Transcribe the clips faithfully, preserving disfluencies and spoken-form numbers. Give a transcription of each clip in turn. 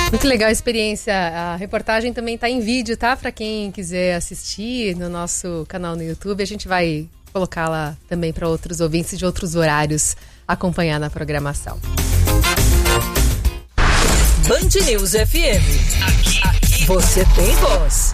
Muito legal a experiência. A reportagem também está em vídeo, tá? Para quem quiser assistir no nosso canal no YouTube, a gente vai colocá-la também para outros ouvintes de outros horários acompanhar na programação. Band News F M. Aqui, aqui você tem voz.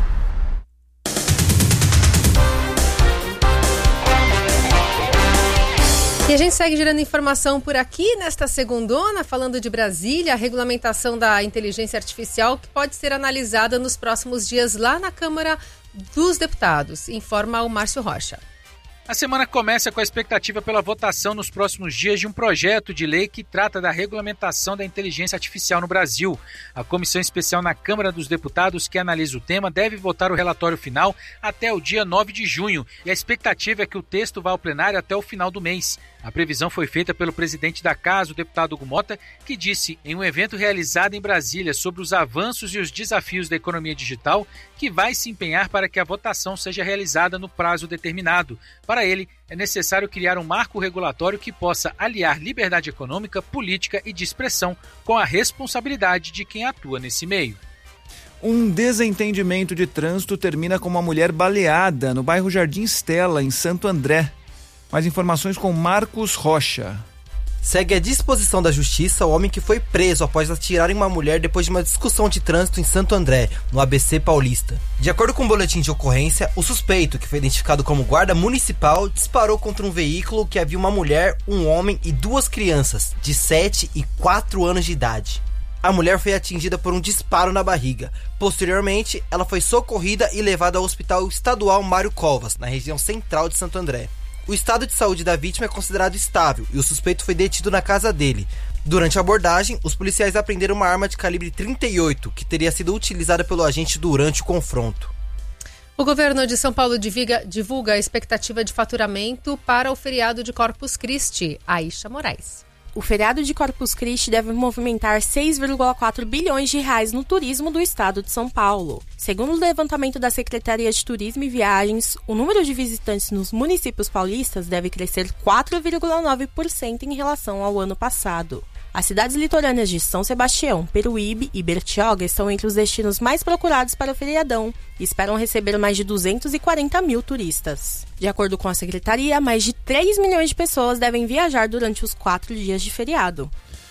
E a gente segue gerando informação por aqui nesta segundona, falando de Brasília, a regulamentação da inteligência artificial que pode ser analisada nos próximos dias lá na Câmara dos Deputados, informa o Márcio Rocha. A semana começa com a expectativa pela votação nos próximos dias de um projeto de lei que trata da regulamentação da inteligência artificial no Brasil. A comissão especial na Câmara dos Deputados que analisa o tema deve votar o relatório final até o dia nove de junho e a expectativa é que o texto vá ao plenário até o final do mês. A previsão foi feita pelo presidente da Casa, o deputado Hugo Mota, que disse em um evento realizado em Brasília sobre os avanços e os desafios da economia digital que vai se empenhar para que a votação seja realizada no prazo determinado. Para ele, é necessário criar um marco regulatório que possa aliar liberdade econômica, política e de expressão com a responsabilidade de quem atua nesse meio. Um desentendimento de trânsito termina com uma mulher baleada no bairro Jardim Estela, em Santo André. Mais informações com Marcos Rocha. Segue à disposição da justiça o homem que foi preso após atirar em uma mulher depois de uma discussão de trânsito em Santo André, no A B C Paulista. De acordo com o boletim de ocorrência, o suspeito, que foi identificado como guarda municipal, disparou contra um veículo que havia uma mulher, um homem e duas crianças, de sete e quatro anos de idade. A mulher foi atingida por um disparo na barriga. Posteriormente, ela foi socorrida e levada ao Hospital Estadual Mário Covas, na região central de Santo André. O estado de saúde da vítima é considerado estável e o suspeito foi detido na casa dele. Durante a abordagem, os policiais apreenderam uma arma de calibre trinta e oito, que teria sido utilizada pelo agente durante o confronto. O governo de São Paulo divulga, divulga a expectativa de faturamento para o feriado de Corpus Christi. Aisha Moraes. O feriado de Corpus Christi deve movimentar seis vírgula quatro bilhões de reais no turismo do estado de São Paulo. Segundo o levantamento da Secretaria de Turismo e Viagens, o número de visitantes nos municípios paulistas deve crescer quatro vírgula nove por cento em relação ao ano passado. As cidades litorâneas de São Sebastião, Peruíbe e Bertioga estão entre os destinos mais procurados para o feriadão e esperam receber mais de duzentos e quarenta mil turistas. De acordo com a secretaria, mais de três milhões de pessoas devem viajar durante os quatro dias de feriado.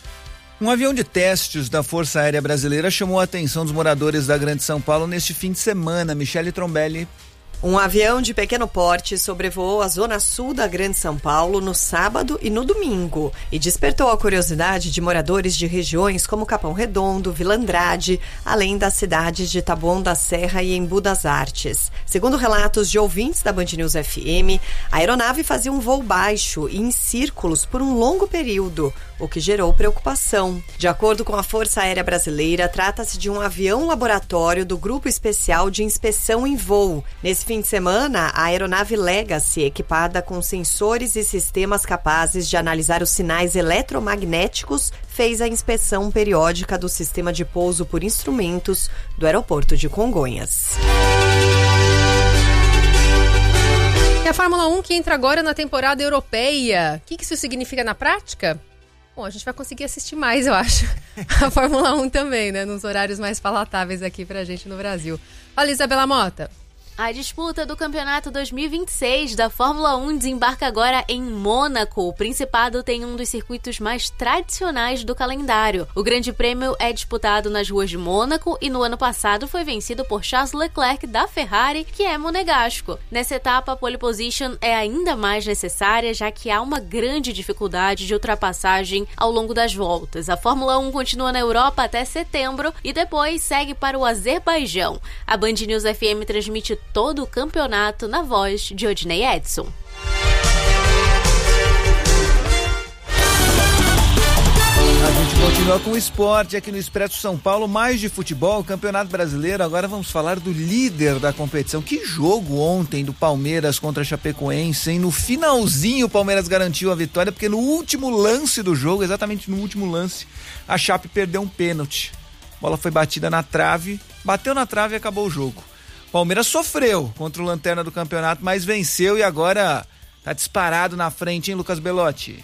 Um avião de testes da Força Aérea Brasileira chamou a atenção dos moradores da Grande São Paulo neste fim de semana. Michele Trombelli. Um avião de pequeno porte sobrevoou a zona sul da Grande São Paulo no sábado e no domingo e despertou a curiosidade de moradores de regiões como Capão Redondo, Vila Andrade, além das cidades de Taboão da Serra e Embu das Artes. Segundo relatos de ouvintes da Band News F M, a aeronave fazia um voo baixo e em círculos por um longo período, o que gerou preocupação. De acordo com a Força Aérea Brasileira, trata-se de um avião laboratório do Grupo Especial de Inspeção em Voo. Nesse fim de semana, a aeronave Legacy, equipada com sensores e sistemas capazes de analisar os sinais eletromagnéticos, fez a inspeção periódica do sistema de pouso por instrumentos do aeroporto de Congonhas. E a Fórmula um que entra agora na temporada europeia. O que isso significa na prática? Bom, a gente vai conseguir assistir mais, eu acho, a Fórmula um também, né? Nos horários mais palatáveis aqui pra gente no Brasil. Fala, Isabela Mota. A disputa do campeonato dois mil e vinte e seis da Fórmula um desembarca agora em Mônaco. O Principado tem um dos circuitos mais tradicionais do calendário. O Grande Prêmio é disputado nas ruas de Mônaco e no ano passado foi vencido por Charles Leclerc da Ferrari, que é monegasco. Nessa etapa, a pole position é ainda mais necessária, já que há uma grande dificuldade de ultrapassagem ao longo das voltas. A Fórmula um continua na Europa até setembro e depois segue para o Azerbaijão. A Band News F M transmite todo o campeonato na voz de Odinei Edson. A gente continua com o esporte aqui no Expresso São Paulo, mais de futebol, Campeonato Brasileiro. Agora vamos falar do líder da competição. Que jogo ontem do Palmeiras contra a Chapecoense, hein? No finalzinho o Palmeiras garantiu a vitória, porque no último lance do jogo, exatamente no último lance, a Chape perdeu um pênalti. A bola foi batida na trave, bateu na trave e acabou o jogo. Palmeiras sofreu contra o lanterna do campeonato, mas venceu e agora tá disparado na frente, hein, Lucas Belotti?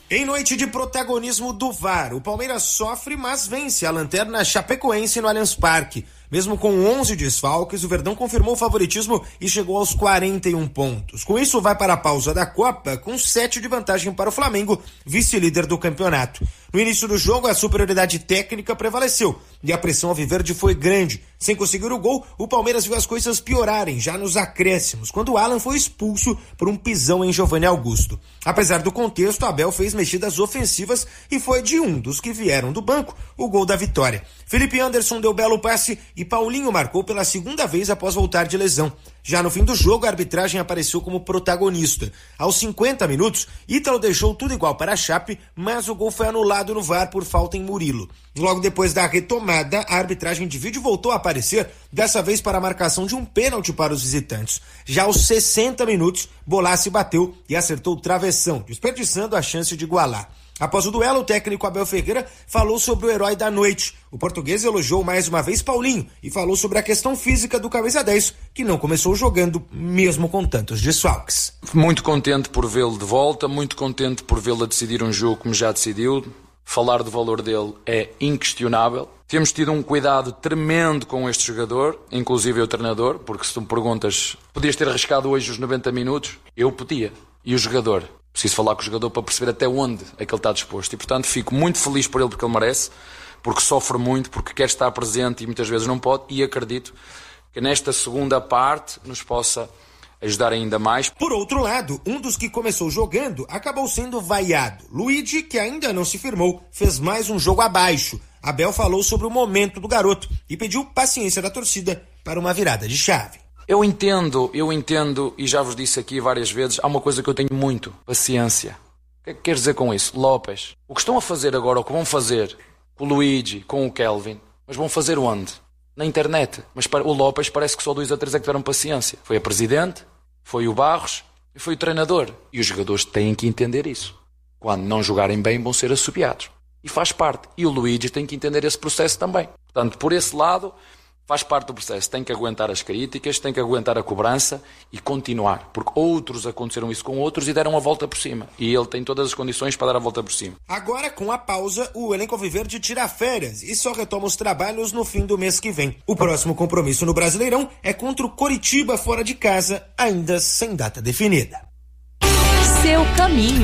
Em noite de protagonismo do V A R, o Palmeiras sofre, mas vence a lanterna Chapecoense no Allianz Parque. Mesmo com onze desfalques, o Verdão confirmou o favoritismo e chegou aos quarenta e um pontos. Com isso, vai para a pausa da Copa com sete de vantagem para o Flamengo, vice-líder do campeonato. No início do jogo, a superioridade técnica prevaleceu e a pressão alviverde foi grande. Sem conseguir o gol, o Palmeiras viu as coisas piorarem já nos acréscimos, quando o Alan foi expulso por um pisão em Giovanni Augusto. Apesar do contexto, Abel fez mexidas ofensivas e foi de um dos que vieram do banco o gol da vitória. Felipe Anderson deu belo passe e Paulinho marcou pela segunda vez após voltar de lesão. Já no fim do jogo, a arbitragem apareceu como protagonista. Aos cinquenta minutos, Ítalo deixou tudo igual para a Chape, mas o gol foi anulado no V A R por falta em Murilo. Logo depois da retomada, a arbitragem de vídeo voltou a aparecer, dessa vez para a marcação de um pênalti para os visitantes. Já aos sessenta minutos, Bolassi bateu e acertou o travessão, desperdiçando a chance de igualar. Após o duelo, o técnico Abel Ferreira falou sobre o herói da noite. O português elogiou mais uma vez Paulinho e falou sobre a questão física do camisa dez, que não começou jogando, mesmo com tantos desfalques. Muito contente por vê-lo de volta, muito contente por vê-lo a decidir um jogo como já decidiu. Falar do valor dele é inquestionável. Temos tido um cuidado tremendo com este jogador, inclusive o treinador, porque se tu me perguntas, podias ter arriscado hoje os noventa minutos? Eu podia. E o jogador? Preciso falar com o jogador para perceber até onde é que ele está disposto. E, portanto, fico muito feliz por ele porque ele merece, porque sofre muito, porque quer estar presente e muitas vezes não pode. E acredito que nesta segunda parte nos possa ajudar ainda mais. Por outro lado, um dos que começou jogando acabou sendo vaiado. Luigi, que ainda não se firmou, fez mais um jogo abaixo. Abel falou sobre o momento do garoto e pediu paciência da torcida para uma virada de chave. Eu entendo, eu entendo, e já vos disse aqui várias vezes, há uma coisa que eu tenho muito, paciência. O que é que queres dizer com isso? Lopes, o que estão a fazer agora, o que vão fazer com o Luigi, com o Kelvin, mas vão fazer onde? Na internet. Mas para o Lopes parece que só dois a três é que tiveram paciência. Foi a presidente, foi o Barros e foi o treinador. E os jogadores têm que entender isso. Quando não jogarem bem, vão ser assobiados. E faz parte. E o Luigi tem que entender esse processo também. Portanto, por esse lado, faz parte do processo. Tem que aguentar as críticas, tem que aguentar a cobrança e continuar. Porque outros aconteceram isso com outros e deram a volta por cima. E ele tem todas as condições para dar a volta por cima. Agora, com a pausa, o elenco alviverde tira férias e só retoma os trabalhos no fim do mês que vem. O próximo compromisso no Brasileirão é contra o Coritiba fora de casa, ainda sem data definida. Seu caminho.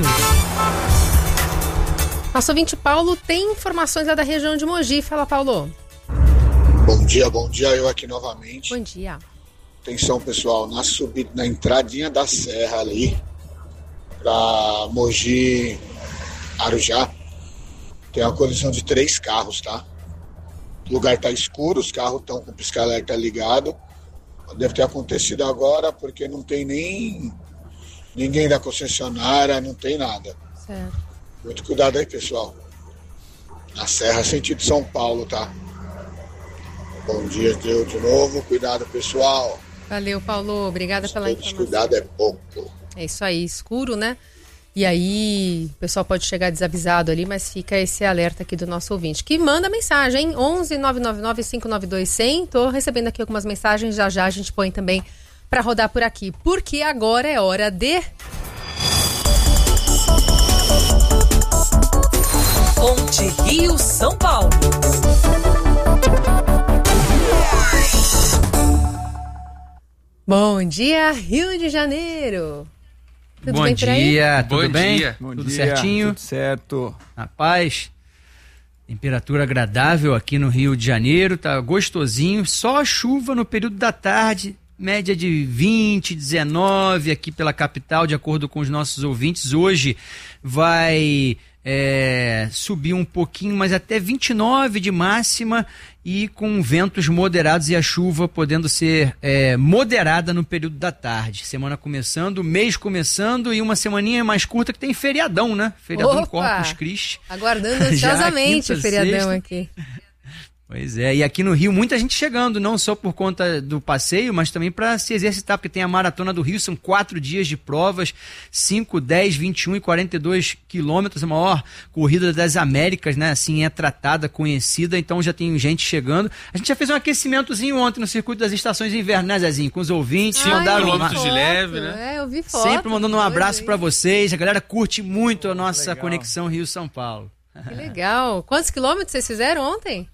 Nosso ouvinte Paulo tem informações lá da região de Mogi. Fala, Paulo. Bom dia, bom dia, eu aqui novamente. Bom dia. Atenção, pessoal, na subida, na entradinha da serra ali, pra Mogi, Arujá, tem uma colisão de três carros, tá? O lugar tá escuro, os carros estão com o pisca-alerta ligado. Deve ter acontecido agora, porque não tem nem ninguém da concessionária, não tem nada. Certo. Muito cuidado aí, pessoal. Na serra, sentido São Paulo, tá? Bom dia, Deus, de novo. Cuidado, pessoal. Valeu, Paulo. Obrigada pela informação. Cuidado é pouco. É isso aí, escuro, né? E aí, o pessoal pode chegar desavisado ali, mas fica esse alerta aqui do nosso ouvinte, que manda mensagem, hein? onze nove nove nove cinco nove dois zero zero. Tô recebendo aqui algumas mensagens, já já a gente põe também para rodar por aqui. Porque agora é hora de... Ponte Rio São Paulo. Bom dia, Rio de Janeiro. Tudo Bom bem por aí? dia, tudo Bom bem? dia. Bom Tudo dia, certinho? Tudo certo. Na paz. Temperatura agradável aqui no Rio de Janeiro, tá gostosinho. Só chuva no período da tarde, média de vinte, dezenove aqui pela capital, de acordo com os nossos ouvintes. Hoje vai é, subir um pouquinho, mas até vinte e nove de máxima e com ventos moderados e a chuva podendo ser é, moderada no período da tarde. Semana começando, mês começando e uma semaninha mais curta que tem feriadão, né? Feriadão Opa! Corpus Christi. Aguardando ansiosamente o feriadão sexta. aqui. Pois é, e aqui no Rio muita gente chegando, não só por conta do passeio, mas também para se exercitar, porque tem a Maratona do Rio, são quatro dias de provas, cinco, dez, vinte e um e quarenta e dois quilômetros, a maior corrida das Américas, né, assim é tratada, conhecida, então já tem gente chegando. A gente já fez um aquecimentozinho ontem no circuito das estações de inverno, né, Zezinho, com os ouvintes, Ai, mandaram quilômetros de leve, né? É, eu vi foto. Sempre mandando um abraço para vocês, a galera curte muito a nossa legal. Conexão Rio-São Paulo. Que legal. Quantos quilômetros vocês fizeram ontem?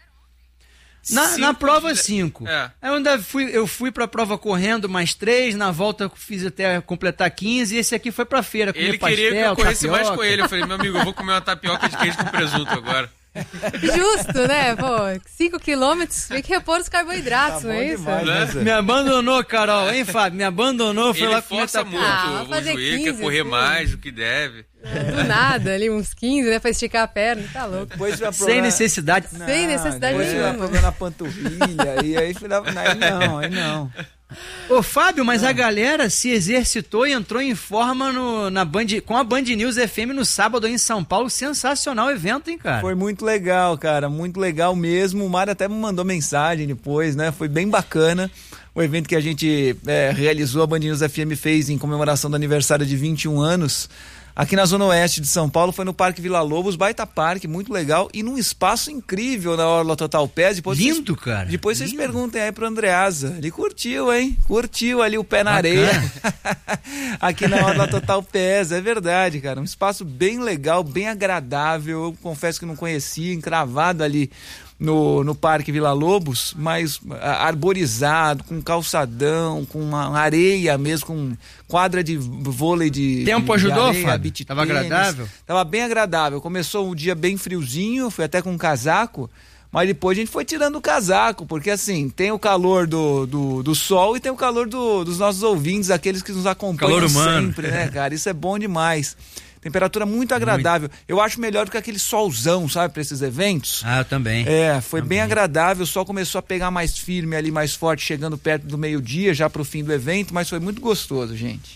Na, na prova cinco. É. Eu, ainda fui, eu fui pra prova correndo mais três, na volta eu fiz até completar quinze, e esse aqui foi pra feira comer ele pastel, queria que eu corresse tapioca. mais com ele. Eu falei, meu amigo, eu vou comer uma tapioca de queijo com presunto agora. Justo, né? Pô, cinco quilômetros, tem que repor os carboidratos, tá não é isso? Demais, né? Me abandonou, Carol, hein, Fábio? Me abandonou, foi ele lá comer força muito ah, o joelho, quer correr assim. Mais do que deve. Do nada, ali uns quinze, né? Pra esticar a perna, tá louco. Sem problema... necessidade. Não, Sem necessidade depois nenhuma. Depois problema na panturrilha, e aí, aí não, aí não. Ô Fábio, mas a galera se exercitou e entrou em forma no, na Band, com a Band News F M no sábado aí em São Paulo. Sensacional evento, hein, cara? Foi muito legal, cara, muito legal mesmo. O Mário até me mandou mensagem depois, né? Foi bem bacana. O evento que a gente é, realizou, a Band News F M fez em comemoração do aniversário de vinte e um anos. Aqui na Zona Oeste de São Paulo, foi no Parque Vila Lobos, baita parque, muito legal, e num espaço incrível na Orla Total Pés. Depois Lindo, vocês, cara. Depois Lindo. Vocês perguntem aí pro Andreasa. Ele curtiu, hein? Curtiu ali o pé na Bacana. areia. Aqui na Orla Total Pés, é verdade, cara. Um espaço bem legal, bem agradável. Eu confesso que não conhecia, encravado ali no, no Parque Vila Lobos, mas arborizado, com calçadão, com uma areia mesmo, com quadra de vôlei de tempo de ajudou, areia, Fábio? Tava agradável? Tava bem agradável. Começou o dia bem friozinho, foi até com um casaco, mas depois a gente foi tirando o casaco, porque assim, tem o calor do, do, do sol e tem o calor do, dos nossos ouvintes, aqueles que nos acompanham calor humano. Sempre, né, cara? Isso é bom demais. Temperatura muito agradável. Muito. Eu acho melhor do que aquele solzão, sabe, para esses eventos. Ah, eu também. É, foi também. bem agradável. O sol começou a pegar mais firme ali, mais forte, chegando perto do meio-dia, já pro fim do evento, mas foi muito gostoso, gente.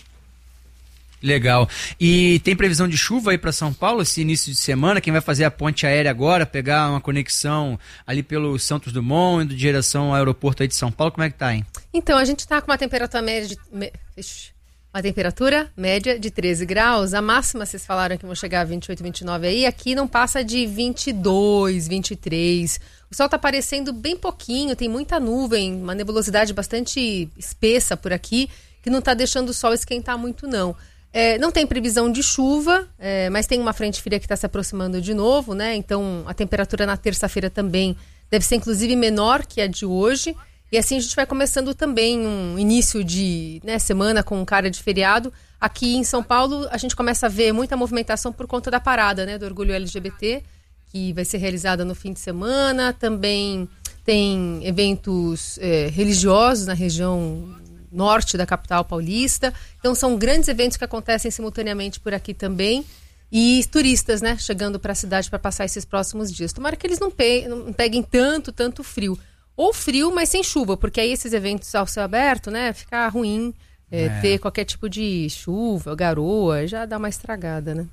Legal. E tem previsão de chuva aí para São Paulo esse início de semana? Quem vai fazer a ponte aérea agora, pegar uma conexão ali pelo Santos Dumont, indo de direção ao aeroporto aí de São Paulo, como é que tá, hein? Então, a gente tá com uma temperatura média de... Me... Uma temperatura média de treze graus. A máxima, vocês falaram que vão chegar a vinte e oito, vinte e nove aí. Aqui não passa de vinte e dois, vinte e três. O sol tá aparecendo bem pouquinho, tem muita nuvem, uma nebulosidade bastante espessa por aqui, que não tá deixando o sol esquentar muito, não. É, não tem previsão de chuva, é, mas tem uma frente fria que está se aproximando de novo, né? Então, a temperatura na terça-feira também deve ser, inclusive, menor que a de hoje. E assim a gente vai começando também um início de né, semana com cara de feriado. Aqui em São Paulo a gente começa a ver muita movimentação por conta da parada né, do Orgulho L G B T, que vai ser realizada no fim de semana. Também tem eventos é, religiosos na região norte da capital paulista. Então são grandes eventos que acontecem simultaneamente por aqui também. E turistas né, chegando para a cidade para passar esses próximos dias. Tomara que eles não peguem, não peguem tanto, tanto frio. Ou frio, mas sem chuva, porque aí esses eventos ao céu aberto, né, fica ruim é, é. ter qualquer tipo de chuva, garoa, já dá uma estragada, né?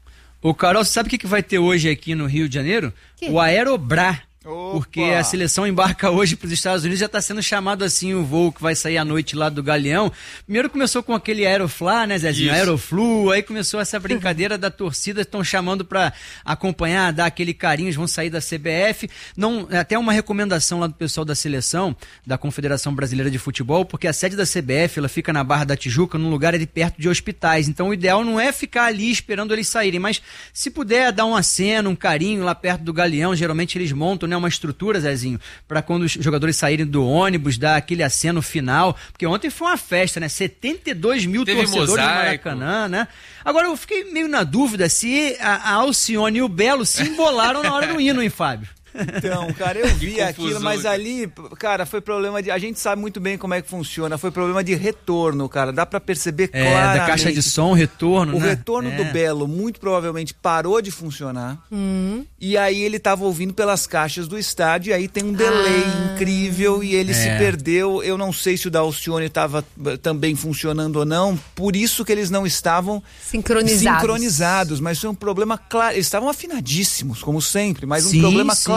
Ô Carol, você sabe o que, que vai ter hoje aqui no Rio de Janeiro? Que? O Aerobra. Opa. Porque a seleção embarca hoje para os Estados Unidos, já está sendo chamado assim o voo que vai sair à noite lá do Galeão. Primeiro começou com aquele Aeroflá, né, Zezinho? Isso. Aeroflu, aí começou essa brincadeira da torcida, estão chamando para acompanhar, dar aquele carinho, eles vão sair da C B F. Não, até uma recomendação lá do pessoal da seleção, da Confederação Brasileira de Futebol, porque a sede da C B F, ela fica na Barra da Tijuca, num lugar ali perto de hospitais. Então o ideal não é ficar ali esperando eles saírem, mas se puder dar um aceno, um carinho lá perto do Galeão, geralmente eles montam, né, uma estrutura, Zezinho, para quando os jogadores saírem do ônibus, dar aquele aceno final, porque ontem foi uma festa, né? setenta e dois mil Teve torcedores mosaico. No Maracanã, né? Agora eu fiquei meio na dúvida se a, a Alcione e o Belo se embolaram na hora do hino, hein, Fábio? Então, cara, eu vi aquilo, mas ali, cara, foi problema de... A gente sabe muito bem como é que funciona, foi problema de retorno, cara, dá pra perceber é, claramente. Da caixa de som, retorno, o né? O retorno é. do Belo, muito provavelmente, parou de funcionar, uhum. e aí ele tava ouvindo pelas caixas do estádio, e aí tem um delay ah. incrível, e ele é. se perdeu. Eu não sei se o da Alcione tava também funcionando ou não, por isso que eles não estavam sincronizados, sincronizados mas foi um problema claro, eles estavam afinadíssimos, como sempre, mas sim, um problema sim. claro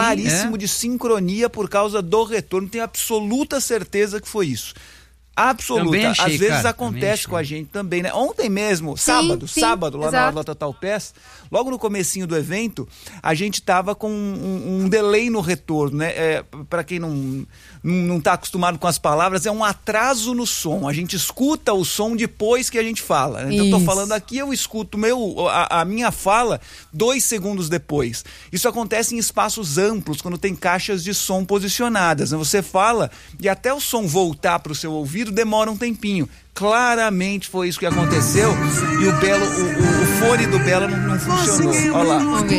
claríssimo é. de sincronia por causa do retorno. Tenho absoluta certeza que foi isso. Absoluta. Achei, Às vezes cara, acontece com a gente também, né? Ontem mesmo, Sim, sábado, sim, sábado, lá exato. na Orla Total Pass, logo no comecinho do evento, a gente tava com um, um delay no retorno, né? É, para quem não, não tá acostumado com as palavras, é um atraso no som. A gente escuta o som depois que a gente fala. Então eu tô Isso. falando aqui, eu escuto meu, a, a minha fala dois segundos depois. Isso acontece em espaços amplos, quando tem caixas de som posicionadas, né? Você fala e até o som voltar pro seu ouvido demora um tempinho. Claramente foi isso que aconteceu e o Belo, o, o, o fone do Belo não, não funcionou. Olha lá. Vamos ver.